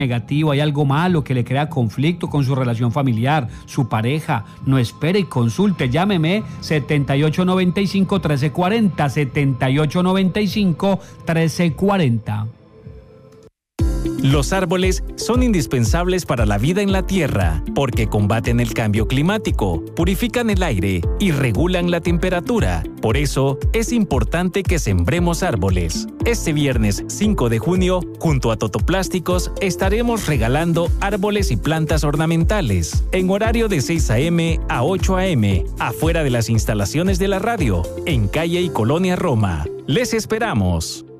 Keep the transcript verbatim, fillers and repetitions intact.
negativo, hay algo malo que le crea conflicto con su relación familiar, su pareja, no espere y consulte. Llámeme setenta y ocho noventa y cinco, trece cuarenta, setenta y ocho noventa y cinco, trece cuarenta. Los árboles son indispensables para la vida en la Tierra porque combaten el cambio climático, purifican el aire y regulan la temperatura. Por eso, es importante que sembremos árboles. Este viernes cinco de junio, junto a Totoplásticos, estaremos regalando árboles y plantas ornamentales en horario de seis a eme a ocho a eme, afuera de las instalaciones de la radio, en calle y Colonia Roma. ¡Les esperamos!